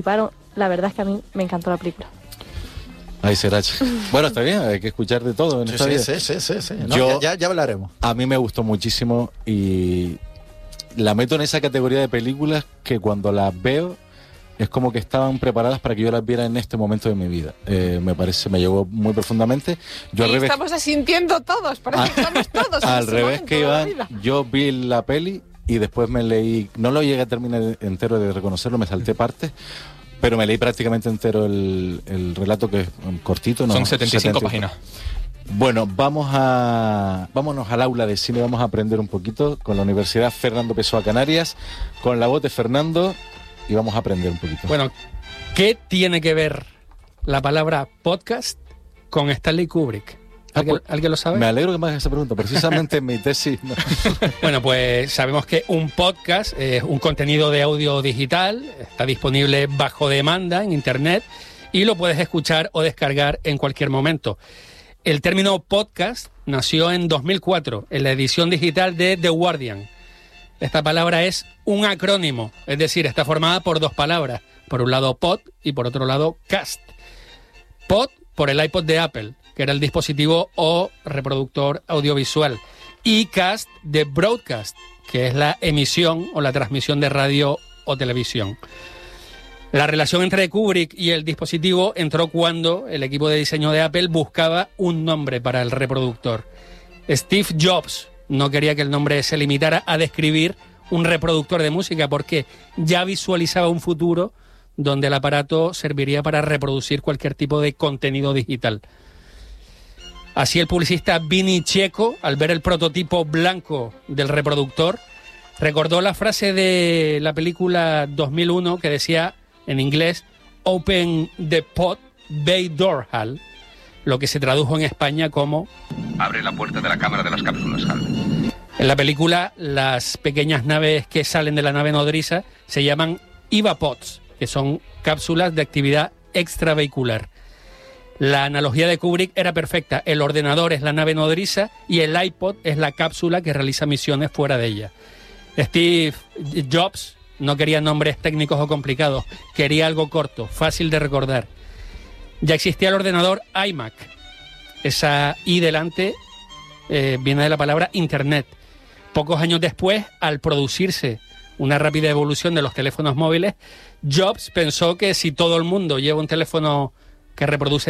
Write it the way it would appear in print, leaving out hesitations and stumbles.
La verdad es que a mí me encantó la película. Ay, Serache. Bueno, está bien, hay que escuchar de todo en esta vida. Sí. No, ya hablaremos. A mí me gustó muchísimo y la meto en esa categoría de películas que cuando las veo es como que estaban preparadas para que yo las viera en este momento de mi vida. Me llegó muy profundamente. Estamos asintiendo todos, parece que estamos todos. Al revés que Iván, yo vi la peli y después me leí, no lo llegué a terminar entero de reconocerlo, me salté partes, pero me leí prácticamente entero el relato, que es cortito, ¿no? Son 75 páginas. Bueno, vámonos al aula de cine, vamos a aprender un poquito con la Universidad Fernando Pessoa Canarias, con la voz de Fernando, y vamos a aprender un poquito. Bueno, ¿qué tiene que ver la palabra podcast con Stanley Kubrick? ¿Alguien lo sabe? Me alegro que me hagas esa pregunta, precisamente en mi tesis. No. Bueno, pues sabemos que un podcast es un contenido de audio digital, está disponible bajo demanda en internet y lo puedes escuchar o descargar en cualquier momento. El término podcast nació en 2004 en la edición digital de The Guardian. Esta palabra es un acrónimo, es decir, está formada por dos palabras. Por un lado pod y por otro lado cast. Pod por el iPod de Apple, que era el dispositivo o reproductor audiovisual, y cast de broadcast, que es la emisión o la transmisión de radio o televisión. La relación entre Kubrick y el dispositivo entró cuando el equipo de diseño de Apple buscaba un nombre para el reproductor. Steve Jobs no quería que el nombre se limitara a describir un reproductor de música, porque ya visualizaba un futuro donde el aparato serviría para reproducir cualquier tipo de contenido digital. Así el publicista Vinny Chieco, al ver el prototipo blanco del reproductor, recordó la frase de la película 2001 que decía en inglés "Open the pod bay door, Hal", lo que se tradujo en España como "Abre la puerta de la cámara de las cápsulas, Hal". En la película, las pequeñas naves que salen de la nave nodriza se llaman EvaPods, que son cápsulas de actividad extravehicular. La analogía de Kubrick era perfecta. El ordenador es la nave nodriza y el iPod es la cápsula que realiza misiones fuera de ella. Steve Jobs no quería nombres técnicos o complicados, quería algo corto, fácil de recordar. Ya existía el ordenador iMac. Esa I delante viene de la palabra Internet. Pocos años después, al producirse una rápida evolución de los teléfonos móviles, Jobs pensó que si todo el mundo lleva un teléfono que reproduce